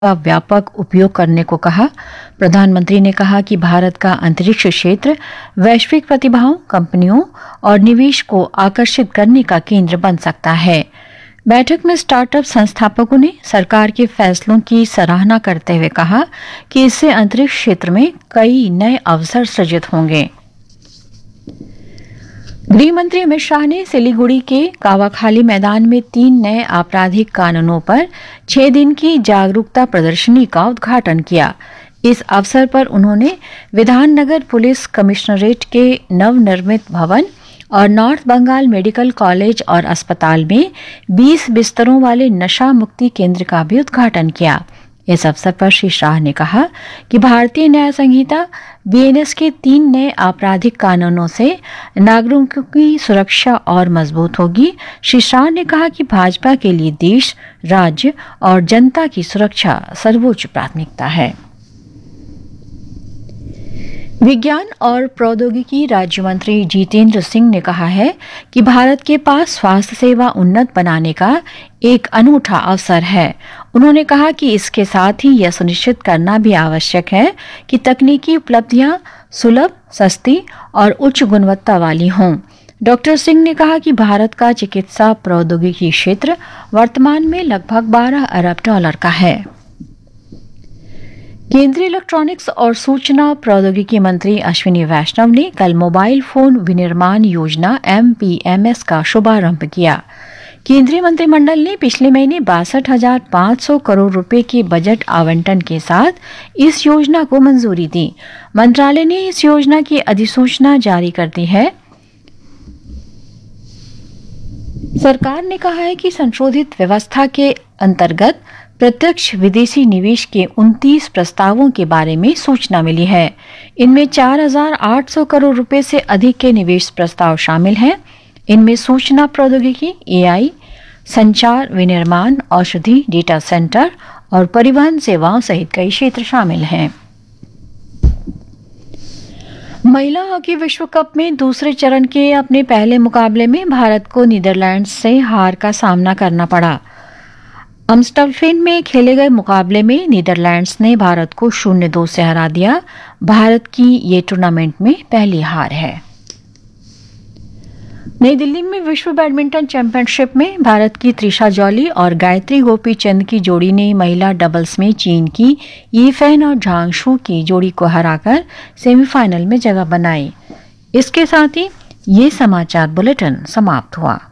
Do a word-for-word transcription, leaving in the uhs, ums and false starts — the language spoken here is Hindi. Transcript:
का व्यापक उपयोग करने को कहा। प्रधानमंत्री ने कहा कि भारत का अंतरिक्ष क्षेत्र वैश्विक प्रतिभाओं, कंपनियों और निवेश को आकर्षित करने का केंद्र बन सकता है। बैठक में स्टार्टअप संस्थापकों ने सरकार के फैसलों की सराहना करते हुए कहा कि इससे अंतरिक्ष क्षेत्र में कई नए अवसर सृजित होंगे। गृह मंत्री अमित शाह ने सिलीगुड़ी के कावाखाली मैदान में तीन नए आपराधिक कानूनों पर छह दिन की जागरूकता प्रदर्शनी का उद्घाटन किया। इस अवसर पर उन्होंने विधाननगर पुलिस कमिश्नरेट के नवनिर्मित भवन और नॉर्थ बंगाल मेडिकल कॉलेज और अस्पताल में बीस बिस्तरों वाले नशा मुक्ति केंद्र का भी उद्घाटन किया। इस अवसर पर श्री शाह ने कहा कि भारतीय न्याय संहिता बीएनएस के तीन नए आपराधिक कानूनों से नागरिकों की सुरक्षा और मजबूत होगी। श्री शाह ने कहा कि भाजपा के लिए देश, राज्य और जनता की सुरक्षा सर्वोच्च प्राथमिकता है। विज्ञान और प्रौद्योगिकी राज्य मंत्री जितेंद्र सिंह ने कहा है कि भारत के पास स्वास्थ्य सेवा उन्नत बनाने का एक अनूठा अवसर है। उन्होंने कहा कि इसके साथ ही यह सुनिश्चित करना भी आवश्यक है कि तकनीकी उपलब्धियां सुलभ, सस्ती और उच्च गुणवत्ता वाली हों। डॉक्टर सिंह ने कहा कि भारत का चिकित्सा प्रौद्योगिकी क्षेत्र वर्तमान में लगभग बारह अरब डॉलर का है। केंद्रीय इलेक्ट्रॉनिक्स और सूचना प्रौद्योगिकी मंत्री अश्विनी वैष्णव ने कल मोबाइल फोन विनिर्माण योजना एम पी एम एस का शुभारंभ किया। केंद्रीय मंत्रिमंडल ने पिछले महीने बासठ हजार पाँच सौ करोड़ रुपए के बजट आवंटन के साथ इस योजना को मंजूरी दी। मंत्रालय ने इस योजना की अधिसूचना जारी कर दी है। सरकार ने कहा है कि संशोधित व्यवस्था के अंतर्गत प्रत्यक्ष विदेशी निवेश के उनतीस प्रस्तावों के बारे में सूचना मिली है। इनमें चार हजार आठ सौ करोड़ रुपए से अधिक के निवेश प्रस्ताव शामिल हैं। इनमें सूचना प्रौद्योगिकी, एआई, संचार, विनिर्माण, औषधि, डेटा सेंटर और परिवहन सेवाओं सहित कई क्षेत्र शामिल हैं। महिला हॉकी विश्व कप में दूसरे चरण के अपने पहले मुकाबले में भारत को नीदरलैंड्स से हार का सामना करना पड़ा। अम्स्टलफेन में खेले गए मुकाबले में नीदरलैंड्स ने भारत को शून्य दो से हरा दिया। भारत की ये टूर्नामेंट में पहली हार है। नई दिल्ली में विश्व बैडमिंटन चैंपियनशिप में भारत की त्रिशा जॉली और गायत्री गोपीचंद की जोड़ी ने महिला डबल्स में चीन की यीफेन और झांग शू की जोड़ी को हराकर सेमीफाइनल में जगह बनाई। इसके साथ ही ये समाचार बुलेटिन समाप्त हुआ।